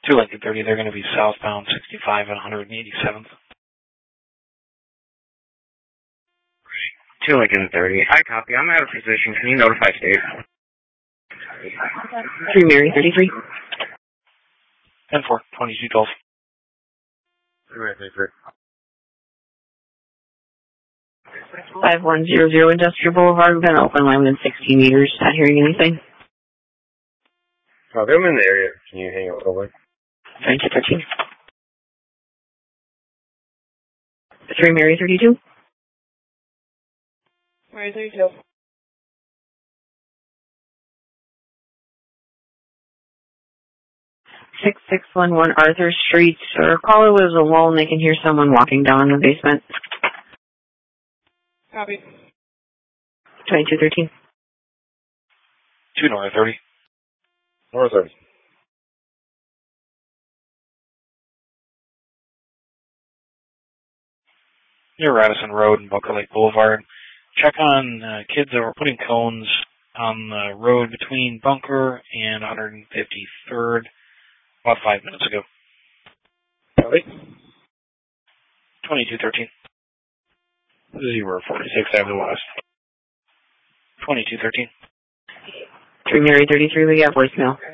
2 Lincoln 30, they're going to be southbound 65 and 187th. 2 Lincoln 30. I copy. I'm out of position. Can you notify state? 3 Mary 33. 10-4, 2212. 3 Mary 33. 5100 Industrial Boulevard. We've got an open line within 60 meters. Not hearing anything. Copy. I'm in the area. Can you hang out over? 2213. 3 Mary 32. Mary 32. 6611 Arthur Street. Our caller lives alone. They can hear someone walking down in the basement. Copy. 2213. 2 North 30. North 30. Near Radisson Road and Bunker Lake Boulevard. Check on kids that were putting cones on the road between Bunker and 153rd about 5 minutes ago. Copy. 2213. 046 Avenue West. 2213. 3 Mary 33, we got voicemail.